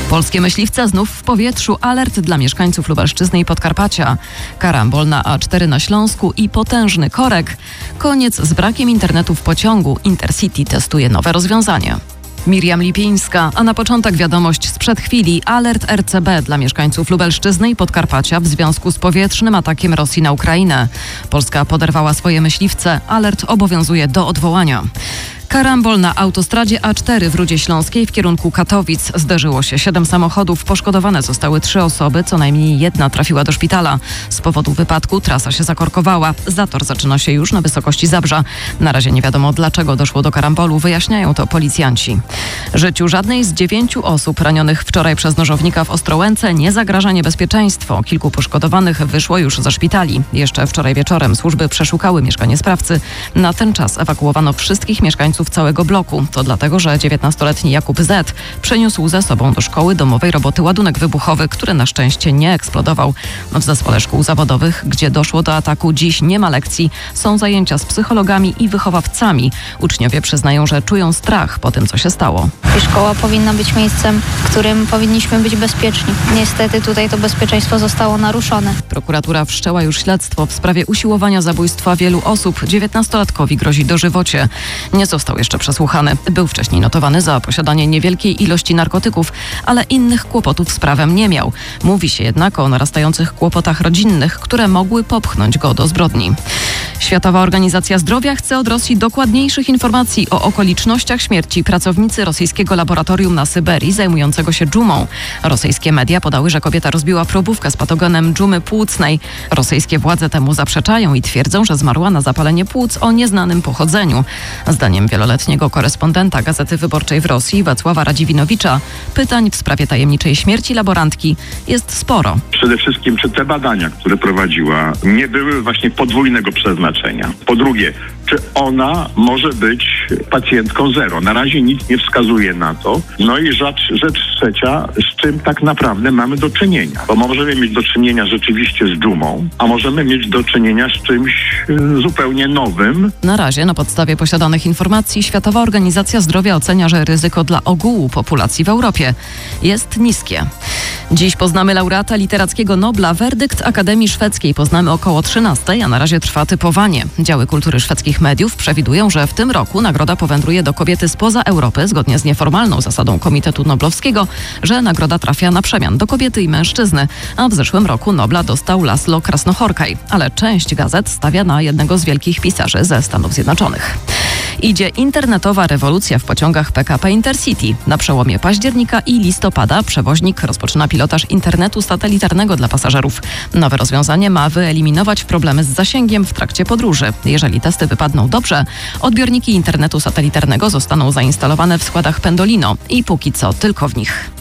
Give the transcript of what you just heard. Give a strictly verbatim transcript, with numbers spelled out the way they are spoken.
Polskie myśliwce znów w powietrzu. Alert dla mieszkańców Lubelszczyzny i Podkarpacia. Karambol na A cztery na Śląsku i potężny korek. Koniec z brakiem internetu w pociągu. Intercity testuje nowe rozwiązanie. Miriam Lipińska, a na początek wiadomość sprzed chwili. Alert R C B dla mieszkańców Lubelszczyzny i Podkarpacia w związku z powietrznym atakiem Rosji na Ukrainę. Polska poderwała swoje myśliwce. Alert obowiązuje do odwołania. Karambol na autostradzie A cztery w Rudzie Śląskiej w kierunku Katowic. Zderzyło się siedem samochodów. Poszkodowane zostały trzy osoby, co najmniej jedna trafiła do szpitala. Z powodu wypadku trasa się zakorkowała. Zator zaczyna się już na wysokości Zabrza. Na razie nie wiadomo, dlaczego doszło do karambolu. Wyjaśniają to policjanci. Życiu żadnej z dziewięciu osób ranionych wczoraj przez nożownika w Ostrołęce nie zagraża niebezpieczeństwo. Kilku poszkodowanych wyszło już ze szpitali. Jeszcze wczoraj wieczorem służby przeszukały mieszkanie sprawcy. Na ten czas ewakuowano wszystkich mieszkańców całego bloku. To dlatego, że dziewiętnastoletni Jakub Z. przeniósł ze sobą do szkoły domowej roboty ładunek wybuchowy, który na szczęście nie eksplodował. W zespole szkół zawodowych, gdzie doszło do ataku, dziś nie ma lekcji. Są zajęcia z psychologami i wychowawcami. Uczniowie przyznają, że czują strach po tym, co się stało. Szkoła powinna być miejscem, w którym powinniśmy być bezpieczni. Niestety tutaj to bezpieczeństwo zostało naruszone. Prokuratura wszczęła już śledztwo w sprawie usiłowania zabójstwa wielu osób. dziewiętnastolatkowi grozi dożywocie. Nie został jeszcze przesłuchany. Był wcześniej notowany za posiadanie niewielkiej ilości narkotyków, ale innych kłopotów z prawem nie miał. Mówi się jednak o narastających kłopotach rodzinnych, które mogły popchnąć go do zbrodni. Światowa Organizacja Zdrowia chce od Rosji dokładniejszych informacji o okolicznościach śmierci pracownicy rosyjskiego laboratorium na Syberii zajmującego się dżumą. Rosyjskie media podały, że kobieta rozbiła probówkę z patogenem dżumy płucnej. Rosyjskie władze temu zaprzeczają i twierdzą, że zmarła na zapalenie płuc o nieznanym pochodzeniu. Zdaniem wieloletniego korespondenta Gazety Wyborczej w Rosji Wacława Radziwinowicza pytań w sprawie tajemniczej śmierci laborantki jest sporo. Przede wszystkim, czy te badania, które prowadziła, nie były właśnie podwójnego przeznaczenia? Po drugie, czy ona może być pacjentką zero? Na razie nic nie wskazuje na to. No i rzecz, rzecz trzecia, z czym tak naprawdę mamy do czynienia? Bo możemy mieć do czynienia rzeczywiście z dżumą, a możemy mieć do czynienia z czymś y, zupełnie nowym. Na razie na podstawie posiadanych informacji Światowa Organizacja Zdrowia ocenia, że ryzyko dla ogółu populacji w Europie jest niskie. Dziś poznamy laureata literackiego Nobla. Werdykt Akademii Szwedzkiej poznamy około trzynastej, a na razie trwa typowanie. Działy kultury szwedzkich mediów przewidują, że w tym roku nagroda powędruje do kobiety spoza Europy, zgodnie z nieformalną zasadą Komitetu Noblowskiego, że nagroda trafia na przemian do kobiety i mężczyzny, a w zeszłym roku Nobla dostał Laszlo Krasnohorkai, ale część gazet stawia na jednego z wielkich pisarzy ze Stanów Zjednoczonych. Idzie internetowa rewolucja w pociągach P K P Intercity. Na przełomie października i listopada przewoźnik rozpoczyna pilotaż internetu satelitarnego dla pasażerów. Nowe rozwiązanie ma wyeliminować problemy z zasięgiem w trakcie podróży. Jeżeli testy wypadną dobrze, odbiorniki internetu satelitarnego zostaną zainstalowane w składach Pendolino i póki co tylko w nich.